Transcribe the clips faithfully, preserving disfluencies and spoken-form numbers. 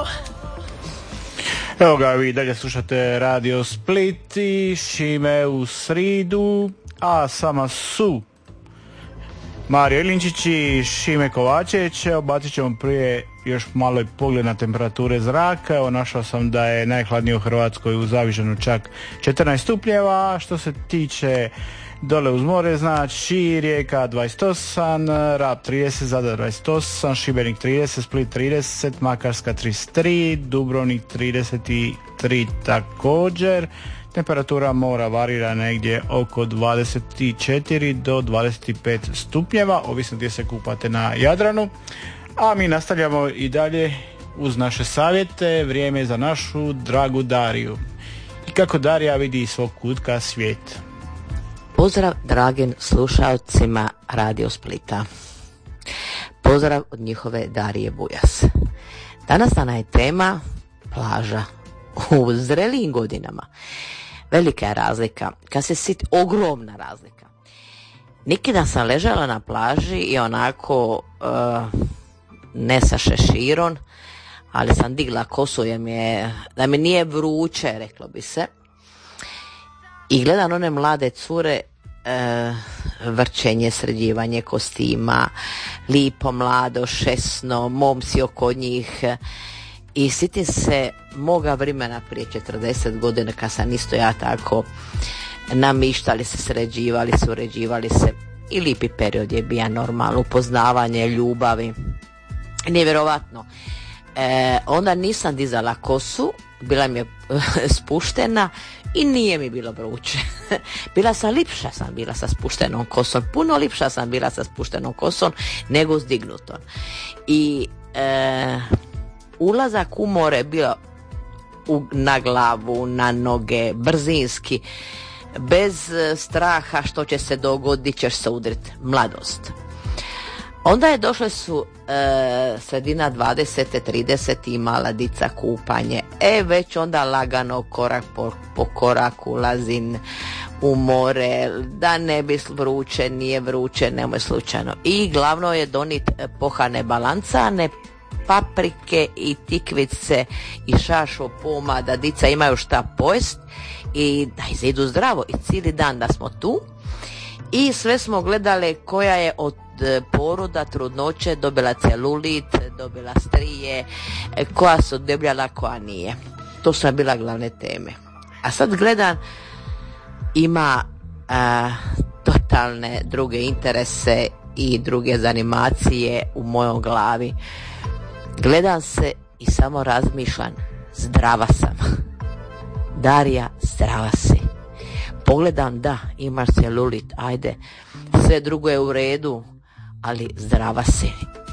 Evo ga, vi dalje slušate Radio Split i Šime u sridu, a sama su Mario Ilinčić i Šime Kovačević. Evo, bacit ćemo prije još malo pogled na temperature zraka. Evo, našao sam da je najhladnije u Hrvatskoj u Zavižanu čak četrnaest stupnjeva, a što se tiče dole uz more, znači Rijeka dvadeset osam, Rab trideset, Zadar dvadeset osam, Šibenik trideset, Split trideset, Makarska trideset tri, Dubrovnik trideset tri također. Temperatura mora varira negdje oko dvadeset četiri do dvadeset pet stupnjeva, ovisno gdje se kupate na Jadranu. A mi nastavljamo i dalje uz naše savjete. Vrijeme za našu dragu Dariju. I kako Darija vidi svog kutka svijeta. Pozdrav dragim slušalcima Radio Splita. Pozdrav od njihove Darije Bujas. Danas dana je tema plaža. U zrelijim godinama velika je razlika. Kad se sit, ogromna razlika. Nikada sam ležala na plaži i onako uh, ne sa šeširom, ali sam digla kosu jer mi je, da mi nije vruće, reklo bi se. I gledam one mlade cure, e, vrčenje, sređivanje kostima, lipo, mlado, šesno, momci oko njih. I sitim se moga vremena prije četrdeset godina kad sam isto ja tako namištali se, sređivali se, uređivali se. I lipi period je bio normalno, upoznavanje, ljubavi. Nevjerovatno. E, onda nisam dizala kosu, bila mi je spuštena i nije mi bilo vruće. Bila sam lipša sam bila sa spuštenom kosom, puno lipša sam bila sa spuštenom kosom nego s dignutom. I e, ulazak u more bio u, na glavu, na noge, brzinski, bez straha što će se dogoditi, ćeš se udriti. Mladost. Onda je došle su e, sredina dvadeset trideset imala dica kupanje. E, već onda lagano korak po, po korak ulazim u more, da ne bi vruće, nije vruće, nemoj slučajno. I glavno je donit pohane balancane, paprike i tikvice i šašo poma, da dica imaju šta pojest i da izidu zdravo. I cijeli dan da smo tu i sve smo gledali koja je od poroda, trudnoće dobila celulit, dobila strije, koja su debljala, koja nije. To su bila glavne teme. A sad gledam, ima a, totalne druge interese i druge zanimacije u mojoj glavi. Gledam se i samo razmišljam, zdrava sam. Darija, zdrava si. Pogledam, da, imaš celulit, ajde, sve drugo je u redu, ali zdrava si.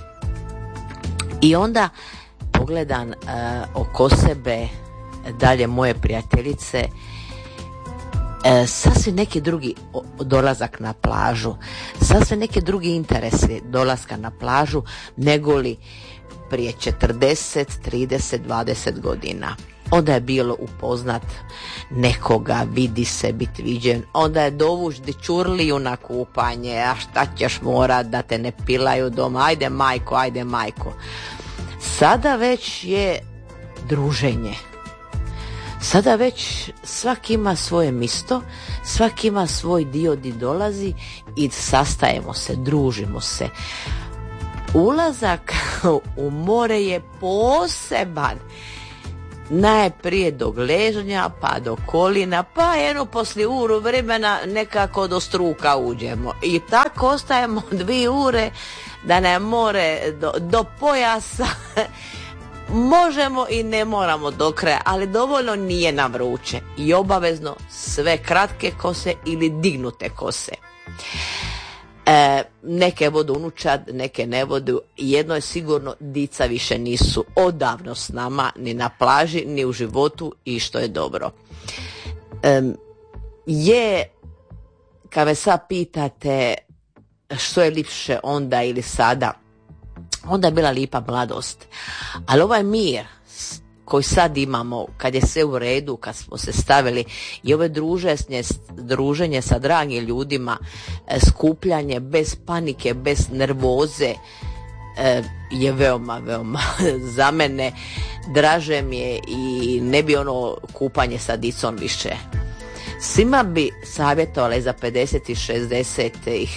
I onda pogledam uh, oko sebe dalje moje prijateljice, uh, sasvim neki drugi dolazak na plažu, sasvim neki drugi interesi dolaska na plažu nego li prije četrdeset, trideset, dvadeset godina. Onda je bilo upoznat nekoga, vidi se, biti viđen. Onda je dovuć dičurliju na kupanje, a šta ćeš morat da te ne pilaju doma, ajde majko, ajde majko. Sada već je druženje. Sada već svaki ima svoje misto, svaki ima svoj dio di dolazi i sastajemo se, družimo se. Ulazak u more je poseban. Najprije do gležnja, pa do kolina, pa jedno poslije uru vremena nekako do struka uđemo. I tako ostajemo dvije ure da ne more do, do pojasa. Možemo i ne moramo do kraja, ali dovoljno nije nam vruće. I obavezno sve kratke kose ili dignute kose. E, neke vodu unučad, neke ne vodu. Jedno je sigurno, dica više nisu odavno s nama, ni na plaži, ni u životu, i što je dobro. E, je, kad me sad pitate što je lipše onda ili sada, onda je bila lipa mladost. Ali ovaj mir koji sad imamo, kad je sve u redu, kad smo se stavili, i ove druženje, druženje sa dragim ljudima, skupljanje bez panike, bez nervoze, e, je veoma, veoma za mene draže mi je i ne bi ono kupanje sa dicom više. Svima bi savjetovali za pedeset i šezdeset ih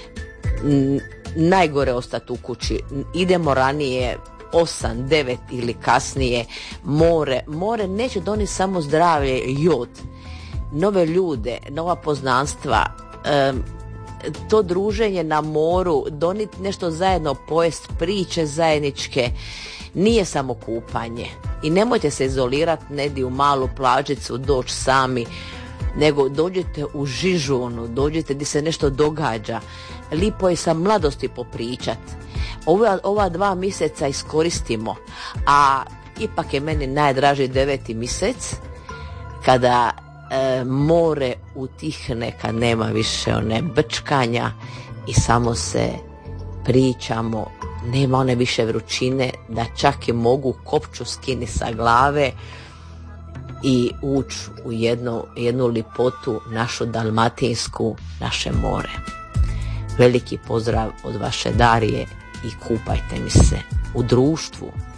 najgore ostati u kući. Idemo ranije, osam, devet ili kasnije. More, more neće donijeti samo zdravlje i jod. Nove ljude, nova poznanstva, um, to druženje na moru, donijeti nešto zajedno, pojest priče zajedničke, nije samo kupanje. I nemojte se izolirati negdje u malu plažicu, doći sami, nego dođete u Žižunu, dođete gdje se nešto događa. Lipo je sa mladosti popričat. Ova, ova dva mjeseca iskoristimo, a ipak je meni najdraži deveti mjesec, kada e, more utihne, kad nema više one brčkanja i samo se pričamo, nema one više vrućine, da čak i mogu kopču skini sa glave i ući u jednu, jednu lipotu, našu dalmatinsku, naše more. Veliki pozdrav od vaše Darije i kupajte mi se u društvu.